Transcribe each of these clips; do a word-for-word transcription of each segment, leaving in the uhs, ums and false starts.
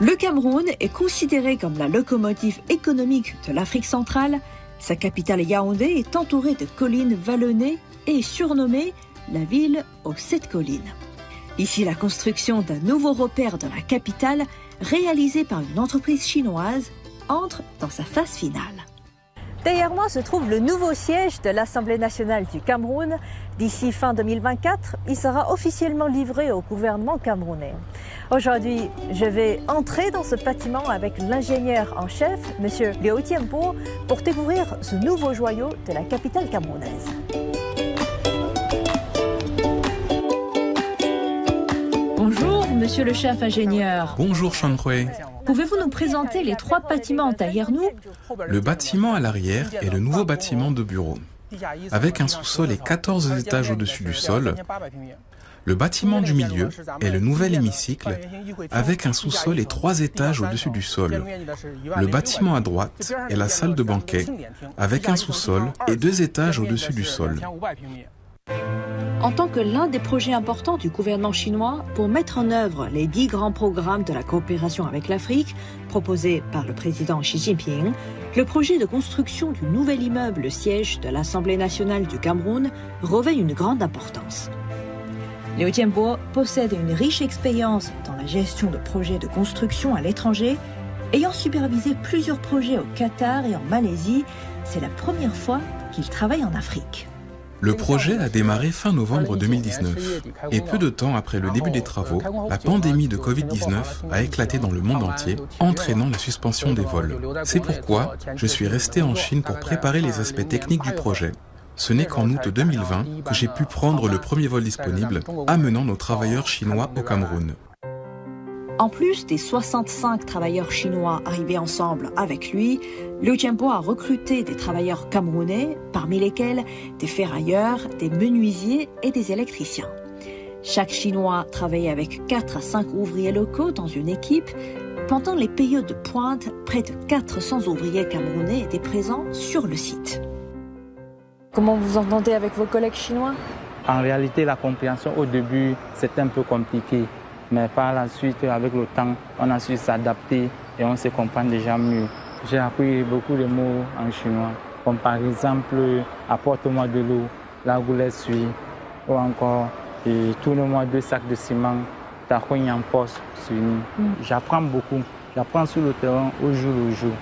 Le Cameroun est considéré comme la locomotive économique de l'Afrique centrale. Sa capitale Yaoundé est entourée de collines vallonnées et est surnommée la ville aux sept collines. Ici, la construction d'un nouveau repère de la capitale, réalisé par une entreprise chinoise, entre dans sa phase finale. Derrière moi se trouve le nouveau siège de l'Assemblée nationale du Cameroun. D'ici fin deux mille vingt-quatre, il sera officiellement livré au gouvernement camerounais. Aujourd'hui, je vais entrer dans ce bâtiment avec l'ingénieur en chef, M. Liu Jianbo, pour découvrir ce nouveau joyau de la capitale camerounaise. Bonjour, monsieur le chef ingénieur. Bonjour, Shanhui. Pouvez-vous nous présenter les trois bâtiments derrière nous? Le bâtiment à l'arrière est le nouveau bâtiment de bureau, avec un sous-sol et quatorze étages au-dessus du sol. Le bâtiment du milieu est le nouvel hémicycle, avec un sous-sol et trois étages au-dessus du sol. Le bâtiment à droite est la salle de banquet, avec un sous-sol et deux étages au-dessus du sol. En tant que l'un des projets importants du gouvernement chinois pour mettre en œuvre les dix grands programmes de la coopération avec l'Afrique proposés par le président Xi Jinping, le projet de construction du nouvel immeuble siège de l'Assemblée nationale du Cameroun revêt une grande importance. Liu Jianbo possède une riche expérience dans la gestion de projets de construction à l'étranger. Ayant supervisé plusieurs projets au Qatar et en Malaisie, c'est la première fois qu'il travaille en Afrique. Le projet a démarré fin novembre deux mille dix-neuf et peu de temps après le début des travaux, la pandémie de covid dix-neuf a éclaté dans le monde entier, entraînant la suspension des vols. C'est pourquoi je suis resté en Chine pour préparer les aspects techniques du projet. Ce n'est qu'en août deux mille vingt que j'ai pu prendre le premier vol disponible, amenant nos travailleurs chinois au Cameroun. En plus des soixante-cinq travailleurs chinois arrivés ensemble avec lui, Liu Jianbo a recruté des travailleurs camerounais, parmi lesquels des ferrailleurs, des menuisiers et des électriciens. Chaque Chinois travaillait avec quatre à cinq ouvriers locaux dans une équipe. Pendant les périodes de pointe, près de quatre cents ouvriers camerounais étaient présents sur le site. Comment vous entendez avec vos collègues chinois? En réalité, la compréhension au début, c'était un peu compliqué. Mais par la suite, avec le temps, on a su s'adapter et on se comprend déjà mieux. J'ai appris beaucoup de mots en chinois, comme par exemple « apporte-moi de l'eau »,« la goulette suit » ou encore « tourne-moi deux sacs de ciment »,« ta cogne en poste sur nous ». J'apprends beaucoup, j'apprends sur le terrain au jour le jour.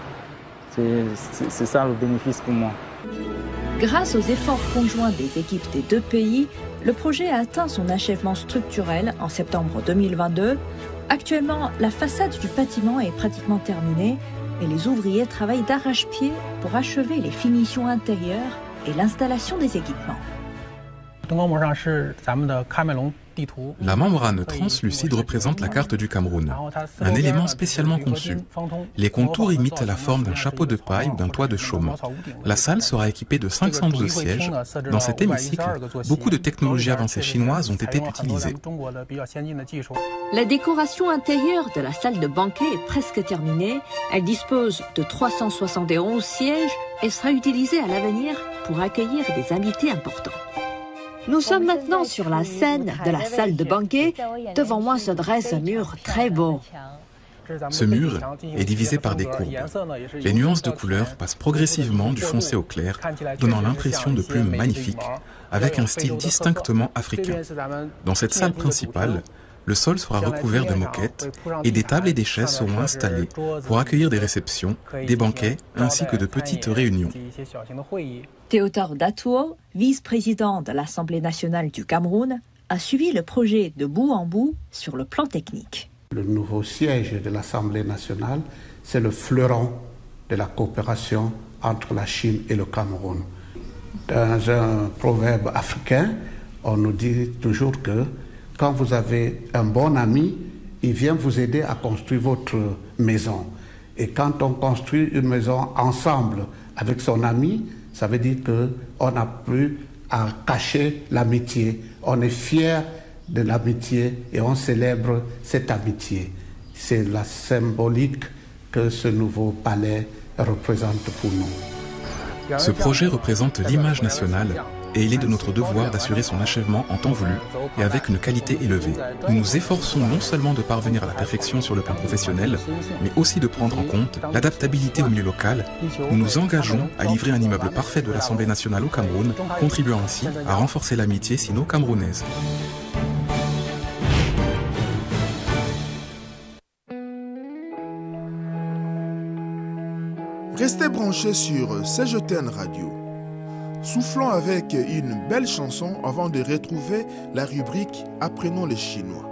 C'est ça le bénéfice pour moi. Grâce aux efforts conjoints des équipes des deux pays, le projet a atteint son achèvement structurel en septembre deux mille vingt-deux. Actuellement, la façade du bâtiment est pratiquement terminée et les ouvriers travaillent d'arrache-pied pour achever les finitions intérieures et l'installation des équipements. La membrane translucide représente la carte du Cameroun, un élément spécialement conçu. Les contours imitent la forme d'un chapeau de paille ou d'un toit de chaume. La salle sera équipée de cinq cent douze sièges. Dans cet hémicycle, beaucoup de technologies avancées chinoises ont été utilisées. La décoration intérieure de la salle de banquet est presque terminée. Elle dispose de trois cent soixante et onze sièges et sera utilisée à l'avenir pour accueillir des invités importants. Nous sommes maintenant sur la scène de la salle de banquet. Devant moi se dresse un mur très beau. Ce mur est divisé par des courbes. Les nuances de couleurs passent progressivement du foncé au clair, donnant l'impression de plumes magnifiques, avec un style distinctement africain. Dans cette salle principale, le sol sera recouvert de moquettes et des tables et des chaises seront installées pour accueillir des réceptions, des banquets ainsi que de petites réunions. Théodore Datuo, vice-président de l'Assemblée nationale du Cameroun, a suivi le projet de bout en bout sur le plan technique. Le nouveau siège de l'Assemblée nationale, c'est le fleuron de la coopération entre la Chine et le Cameroun. Dans un proverbe africain, on nous dit toujours que quand vous avez un bon ami, il vient vous aider à construire votre maison. Et quand on construit une maison ensemble avec son ami, ça veut dire qu'on n'a plus à cacher l'amitié. On est fier de l'amitié et on célèbre cette amitié. C'est la symbolique que ce nouveau palais représente pour nous. Ce projet représente l'image nationale et il est de notre devoir d'assurer son achèvement en temps voulu et avec une qualité élevée. Nous nous efforçons non seulement de parvenir à la perfection sur le plan professionnel, mais aussi de prendre en compte l'adaptabilité au milieu local. Nous nous engageons à livrer un immeuble parfait de l'Assemblée nationale au Cameroun, contribuant ainsi à renforcer l'amitié sino-camerounaise. Restez branchés sur C G T N Radio. Soufflons avec une belle chanson avant de retrouver la rubrique Apprenons le chinois.